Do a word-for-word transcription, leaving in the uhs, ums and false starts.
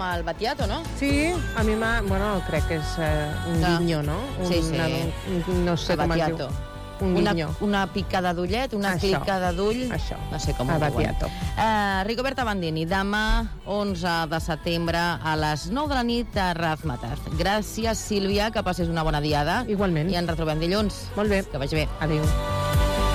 amb el Battiato, no? Sí, a mi m'ha... Bueno, crec que és eh, un Ah. guinyo, no? Un, Sí, sí. Un, un, no sé El com es diu. Battiato. Un Una, guinyo. una picada d'ullet, una Això. clicada d'ull... Això. No sé com ho El diuen. Battiato. Uh, Rigoberta Bandini, demà, onze de setembre, a les nou de la nit a Razmataz. Gràcies, Sílvia, que passis una bona diada. Igualment. I ens retrobem dilluns. Molt bé. Que vagi bé. Adéu.